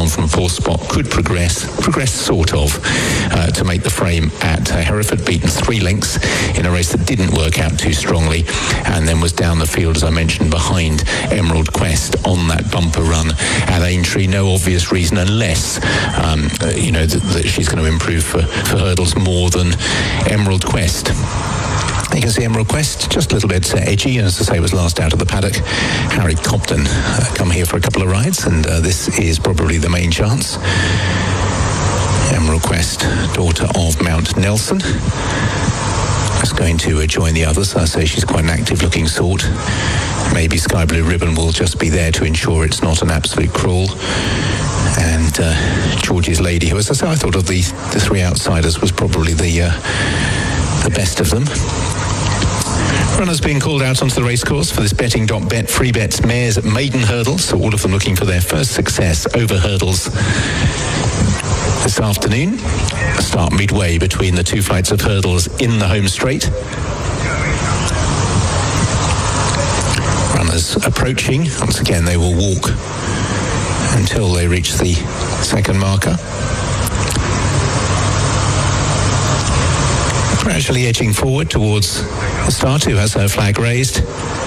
on from fourth spot, could progress sort of, to make the frame at Hereford, beaten 3 lengths in a race that didn't work out too strongly, and then was down the field, as I mentioned, behind Emerald Quest on that bumper run at Aintree. No obvious reason, unless, that she's going to improve for hurdles more than Emerald Quest. You can see Emerald Quest just a little bit edgy, and as I say, was last out of the paddock. Harry Cobden come here for a couple of rides, and this is probably the main chance. Emerald Quest, daughter of Mount Nelson, just going to join the others. I say she's quite an active-looking sort. Maybe Sky Blue Ribbon will just be there to ensure it's not an absolute crawl. And George's Lady, who, as I say, I thought of the 3 outsiders was probably the best of them. Runners being called out onto the racecourse for this betting.bet free bets mares at maiden hurdles, so all of them looking for their first success over hurdles this afternoon. Start midway between the 2 flights of hurdles in the home straight. Runners approaching. Once again, they will walk until they reach the second marker. Gradually edging forward towards the start, who has her flag raised.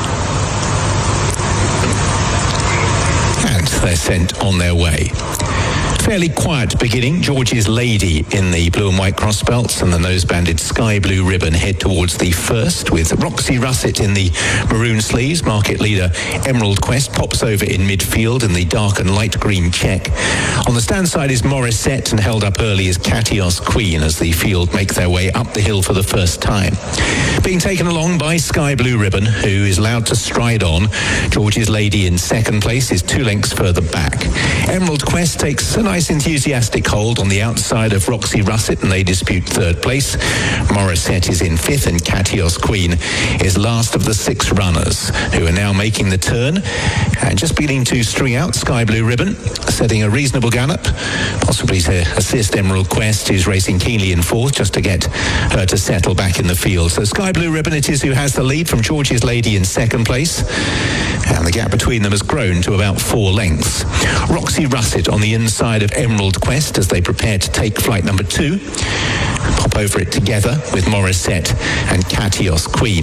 And they're sent on their way. Fairly quiet beginning. George's Lady in the blue and white cross belts, and the nose-banded Sky Blue Ribbon head towards the first, with Roxy Russet in the maroon sleeves. Market leader Emerald Quest pops over in midfield in the dark and light green check. On the stand side is Morissette, and held up early is Catios Queen as the field make their way up the hill for the first time. Being taken along by Sky Blue Ribbon, who is allowed to stride on. George's Lady in second place is 2 lengths further back. Emerald Quest takes a nice enthusiastic hold on the outside of Roxy Russet, and they dispute third place. Morissette is in fifth, and Catios Queen is last of the 6 runners, who are now making the turn and just beginning to string out Sky Blue Ribbon, setting a reasonable gallop, possibly to assist Emerald Quest, who's racing keenly in fourth, just to get her to settle back in the field. So Sky Blue Ribbon it is who has the lead from George's Lady in second place, and the gap between them has grown to about 4 lengths. Roxy Russet on the inside of Emerald Quest as they prepare to take flight number 2. Pop over it together with Morissette and Catios Queen.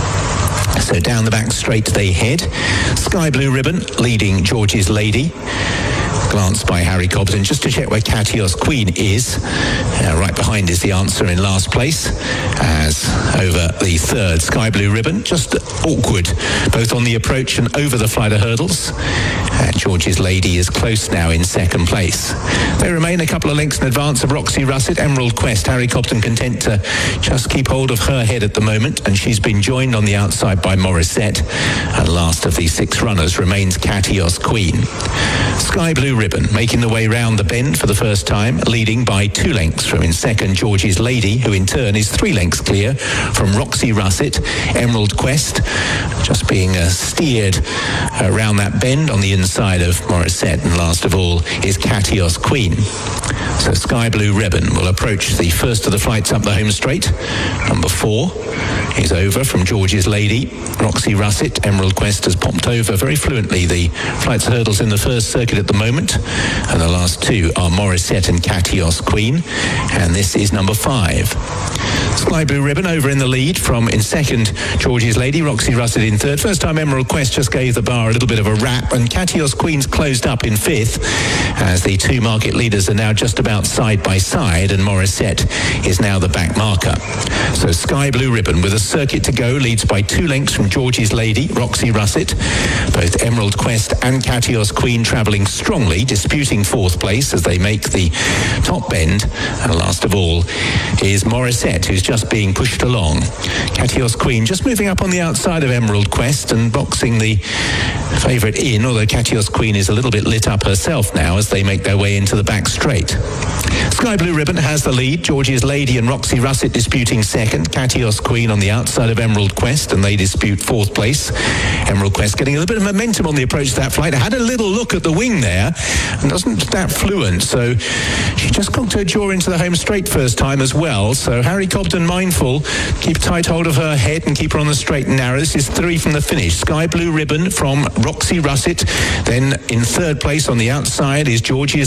So down the back straight they head. Sky Blue Ribbon leading George's Lady. Glance by Harry Cobden just to check where Catios Queen is. Right behind is the answer in last place, as over the third Sky Blue Ribbon. Just awkward, both on the approach and over the flight of hurdles. George's Lady is close now in second place. They remain a couple of lengths in advance of Roxy Russet. Emerald Quest, Harry Cobden content to just keep hold of her head at the moment, and she's been joined on the outside by Morissette. And last of these 6 runners remains Catios Queen. Sky Blue Ribbon making the way round the bend for the first time, leading by 2 lengths from in second George's Lady, who in turn is 3 lengths clear from Roxy Russet. Emerald Quest just being steered around that bend on the inside of Morissette, and last of all is Catios Queen. So Sky Blue Ribbon will approach the first of the flights up the home straight. Number 4 is over from George's Lady. Roxy Russet, Emerald Quest has popped over very fluently the flights hurdles in the first circuit at the moment, and the last 2 are Morissette and Catios Queen, and this is number 5. Sky Blue Ribbon over in the lead from in second George's Lady, Roxy Russet in third. First time Emerald Quest just gave the bar a little bit of a rap, and Catios Queen's closed up in fifth, as the 2 market leaders are now just about side by side, and Morissette is now the back marker. So Sky Blue Ribbon with a circuit to go leads by 2 lengths from George's Lady, Roxy Russet. Both Emerald Quest and Catios Queen travelling strongly, disputing fourth place as they make the top bend. And last of all is Morissette, who's just being pushed along. Catios Queen just moving up on the outside of Emerald Quest and boxing the favourite in, although Catios Queen is a little bit lit up herself now as they make their way into the back straight. Sky Blue Ribbon has the lead. George's Lady and Roxy Russet disputing second. Catios Queen on the outside of Emerald Quest, and they dispute fourth place. Emerald Quest getting a little bit of momentum on the approach to that flight. I had a little look at the wing there, and wasn't that fluent, so she just cocked her jaw into the home straight first time as well. So Harry Cobden mindful, keep tight hold of her head and keep her on the straight and narrow. This is 3 from the finish. Sky Blue Ribbon from Roxy Russet. Then in third place on the outside is George's